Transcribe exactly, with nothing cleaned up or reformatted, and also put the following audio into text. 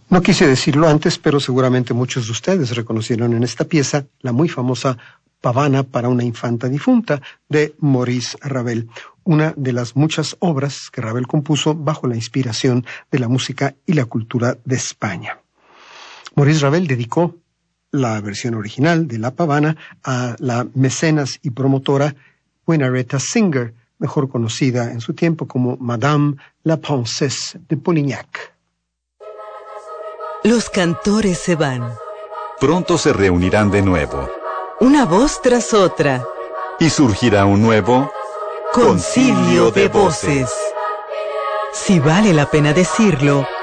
No quise decirlo antes, pero seguramente muchos de ustedes reconocieron en esta pieza la muy famosa Pavana para una infanta difunta de Maurice Ravel, una de las muchas obras que Ravel compuso bajo la inspiración de la música y la cultura de España. Maurice Ravel dedicó la versión original de la Pavana a la mecenas y promotora Winnaretta Singer, mejor conocida en su tiempo como Madame la Princesse de Polignac. Los cantores se van. Pronto se reunirán de nuevo. Una voz tras otra. Y surgirá un nuevo concilio de voces. Si vale la pena decirlo,